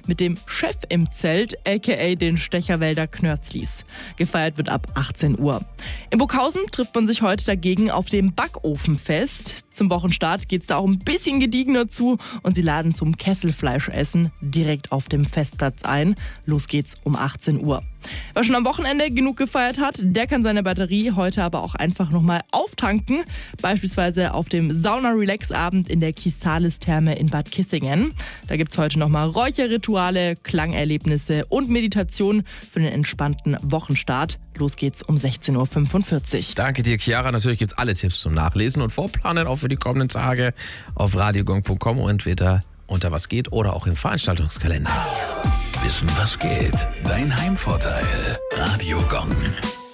mit dem Chef im Zelt, aka den Stecherwälder Knörzlis. Gefeiert wird ab 18 Uhr. In Burghausen trifft man sich heute dagegen auf dem Backofenfest. Zum Wochenstart geht es da auch ein bisschen gediegener zu und sie laden zum Kesselfleischessen direkt auf dem Festplatz ein. Los geht's um 18 Uhr. Wer schon am Wochenende genug gefeiert hat, der kann seine Batterie heute aber auch einfach nochmal auftanken. Beispielsweise auf dem Sauna-Relax-Abend in der Kisalis-Therme in Bad Kissingen. Da gibt es heute nochmal Räucherrituale, Klangerlebnisse und Meditation für den entspannten Wochenstart. Los geht's um 16.45 Uhr. Danke dir, Chiara. Natürlich gibt's alle Tipps zum Nachlesen und Vorplanen auch für die kommenden Tage auf radiogong.com, entweder unter was geht oder auch im Veranstaltungskalender. Wissen, was geht. Dein Heimvorteil. Radio Gong.